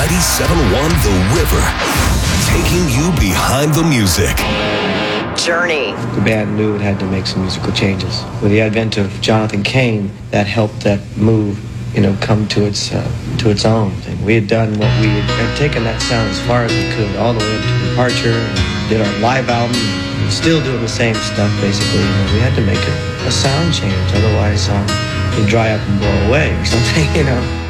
97.1 The River, taking you behind the music. Journey. The band knew it had to make some musical changes. With the advent of Jonathan Cain, that helped that move, come to its own thing. We had done what we had taken that sound as far as we could, all the way up to Departure, and did our live album, and still doing the same stuff basically. We had to make a sound change, otherwise you'd dry up and blow away or something,